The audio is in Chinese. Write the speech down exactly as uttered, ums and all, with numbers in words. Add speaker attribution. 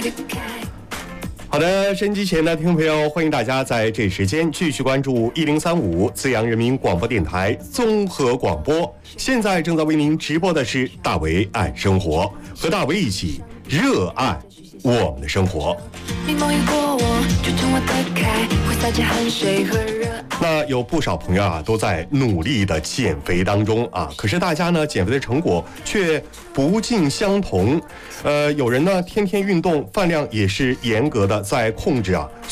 Speaker 1: 好的，收音机前的听众朋友，欢迎大家在这时间继续关注一零三五资阳人民广播电台综合广播。现在正在为您直播的是大为爱生活，和大为一起热爱我们的生活。那有不少朋友啊，都在努力的减肥当中啊，可是大家呢，减肥的成果却不尽相同。呃，有人呢天天运动，饭量也是严格的在控制啊。